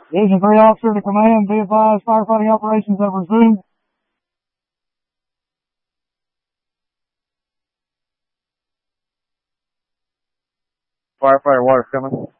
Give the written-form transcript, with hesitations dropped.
Division 3 officer to command, be advised, firefighting operations have resumed. Firefighter water coming.